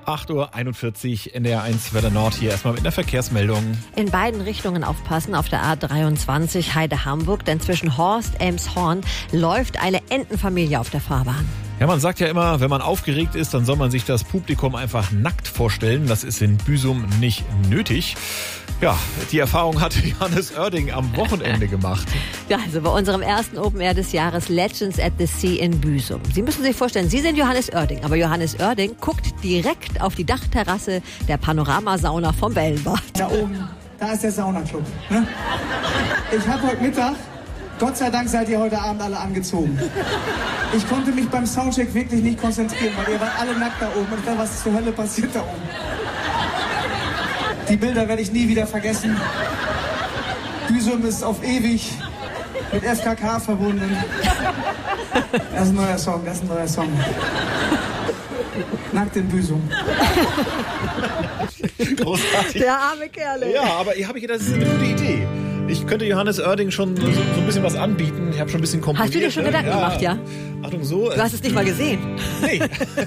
8:41 Uhr, NDR1 Wetter Nord hier erstmal mit einer Verkehrsmeldung. In beiden Richtungen aufpassen auf der A23 Heide-Hamburg, denn zwischen Horst, Elmshorn läuft eine Entenfamilie auf der Fahrbahn. Ja, man sagt ja immer, wenn man aufgeregt ist, dann soll man sich das Publikum einfach nackt vorstellen. Das ist in Büsum nicht nötig. Ja, die Erfahrung hat Johannes Oerding am Wochenende gemacht. Ja, also bei unserem ersten Open Air des Jahres Legends at the Sea in Büsum. Sie müssen sich vorstellen, Sie sind Johannes Oerding, aber Johannes Oerding guckt direkt auf die Dachterrasse der Panoramasauna vom Wellenbad. Da oben, da ist der Saunaclub. Ne? Ich habe heute Mittag, Gott sei Dank seid ihr heute Abend alle angezogen. Ich konnte mich beim Soundcheck wirklich nicht konzentrieren, weil ihr wart alle nackt da oben und ich dachte, was zur Hölle passiert da oben? Die Bilder werde ich nie wieder vergessen. Büsum ist auf ewig mit FKK verbunden. Das ist ein neuer Song, Nackt in Büsum. Großartig. Der arme Kerl. Ja, aber ich habe gedacht, das ist eine gute Idee. Ich könnte Johannes Oerding schon so ein bisschen was anbieten. Ich habe schon ein bisschen komponiert. Hast du dir schon Gedanken gemacht, ja? Achtung, so. Du hast es nicht mal gesehen. Nee.